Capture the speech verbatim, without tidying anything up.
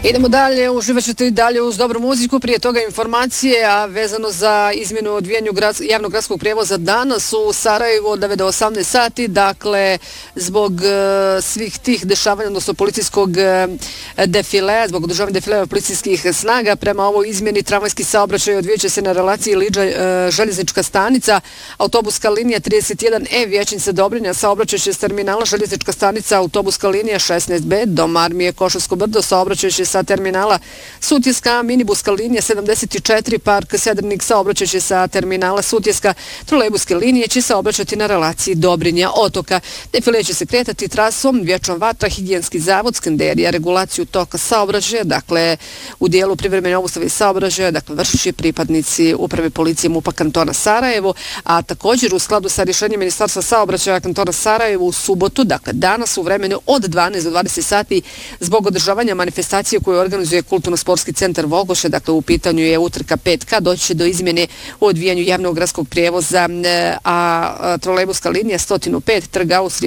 Idemo dalje, uživat ćete i dalje uz dobru muziku, prije toga informacije, a vezano za izmjenu o odvijanju grad, javnog gradskog prijevoza danas u Sarajevu od devet do osamnaest sati, dakle zbog uh, svih tih dešavanja, odnosno policijskog uh, defilea, zbog održavanja defilea policijskih snaga, prema ovoj izmjeni tramvajski saobraćaj odvijat će se na relaciji Liđa uh, željeznička stanica, autobuska linija trideset jedan E Vijećnica Dobrinja, saobraćaj će s terminala željeznička stanica, autobuska linija šesnaest B do Marmije Košarsko brdo, saobraćaj će sa terminala Sutjeska, minibuska linija sedamdeset četiri Park Sedrnik saobraćaj će sa terminala Sutjeska, trolejbuske linije će saobraćati na relaciji Dobrinja Otoka. Defile će se kretati trasom Vječna vatra, Higijenski zavod, Skanderija, regulaciju toka saobraćaja, dakle u dijelu privremene obustave saobraćaja, dakle vršit će pripadnici uprave policije MUP-a kantona Sarajevo, a također u skladu sa rješenjem Ministarstva saobraćaja kantona Sarajevo u subotu, dakle danas u vremenu od dvanaest do dvadeset sati zbog održavanja manifestacije koju organizuje Kulturno-sportski centar Vogoše, dakle u pitanju je utrka pet K, doći će do izmjene u odvijanju javnog gradskog prijevoza, a trolejbuska linija sto pet Trg Austrije